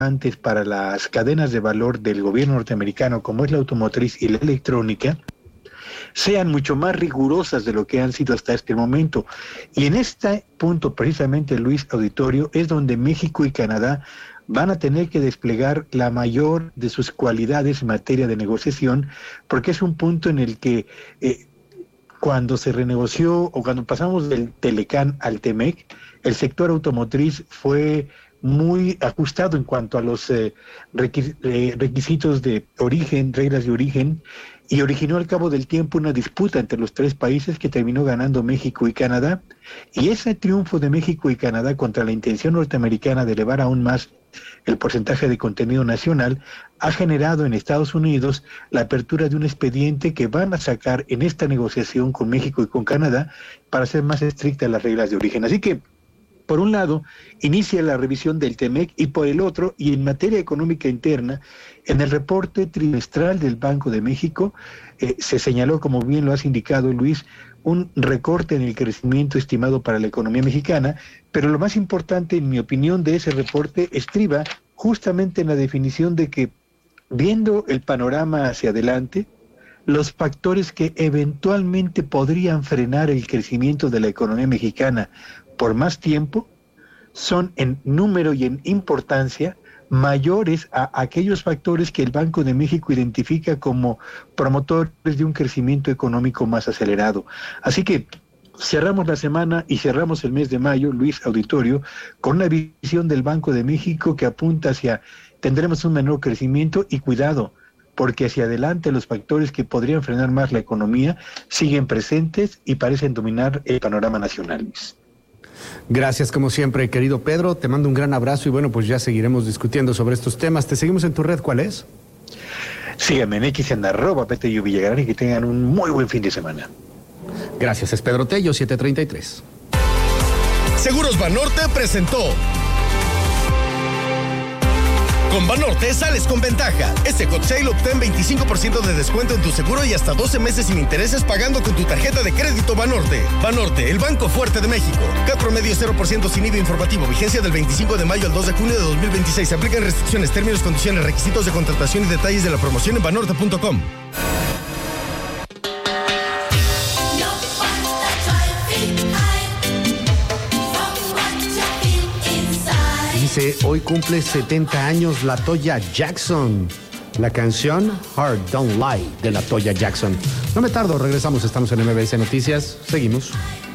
relevantes para las cadenas de valor del gobierno norteamericano, como es la automotriz y la electrónica, sean mucho más rigurosas de lo que han sido hasta este momento. Y en este punto, precisamente, Luis Auditorio, es donde México y Canadá van a tener que desplegar la mayor de sus cualidades en materia de negociación, porque es un punto en el que cuando se renegoció o cuando pasamos del Telecán al TEMEC, el sector automotriz fue muy ajustado en cuanto a los requisitos de origen, reglas de origen, y originó al cabo del tiempo una disputa entre los tres países que terminó ganando México y Canadá, y ese triunfo de México y Canadá contra la intención norteamericana de elevar aún más el porcentaje de contenido nacional ha generado en Estados Unidos la apertura de un expediente que van a sacar en esta negociación con México y con Canadá para hacer más estrictas las reglas de origen. Así que, por un lado, inicia la revisión del TEMEC, y por el otro, y en materia económica interna, en el reporte trimestral del Banco de México se señaló, como bien lo has indicado, Luis, un recorte en el crecimiento estimado para la economía mexicana, pero lo más importante, en mi opinión, de ese reporte estriba justamente en la definición de que, viendo el panorama hacia adelante, los factores que eventualmente podrían frenar el crecimiento de la economía mexicana por más tiempo son en número y en importancia mayores a aquellos factores que el Banco de México identifica como promotores de un crecimiento económico más acelerado. Así que cerramos la semana y cerramos el mes de mayo, Luis Auditorio, con una visión del Banco de México que apunta hacia tendremos un menor crecimiento, y cuidado, porque hacia adelante los factores que podrían frenar más la economía siguen presentes y parecen dominar el panorama nacional, Luis. Gracias, como siempre, querido Pedro. Te mando un gran abrazo y bueno, pues ya seguiremos discutiendo sobre estos temas. ¿Te seguimos en tu red? ¿Cuál es? Síganme en X en @PTU_Villagrán y que tengan un muy buen fin de semana. Gracias, es Pedro Tello, 733. Seguros Banorte presentó. Con Banorte sales con ventaja. Este Hot Sale obtén 25% de descuento en tu seguro y hasta 12 meses sin intereses pagando con tu tarjeta de crédito Banorte. Banorte, el banco fuerte de México. CAT promedio 0% sin IVA informativo. Vigencia del 25 de mayo al 2 de junio de 2026. Se aplican restricciones, términos, condiciones, requisitos de contratación y detalles de la promoción en banorte.com. Dice, hoy cumple 70 años La Toya Jackson. La canción Heart Don't Lie de La Toya Jackson. No me tardo, regresamos, estamos en MBS Noticias. Seguimos.